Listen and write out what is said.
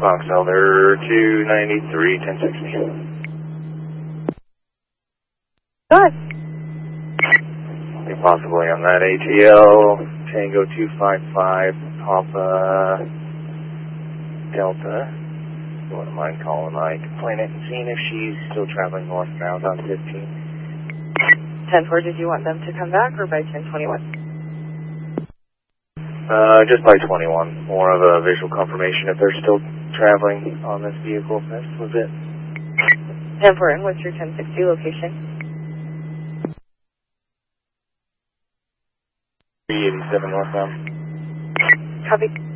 Fox Elder 293, 1060. Go ahead. Possibly on that ATL, Tango 255, Papa Delta. You wouldn't mind calling my complainant and seeing if she's still traveling northbound on 15. 10-4, did you want them to come back or by 1021? Just by 21. More of a visual confirmation if they're still traveling on this vehicle. That was it. 10-4, and what's your 1060 location? 387 northbound. Copy.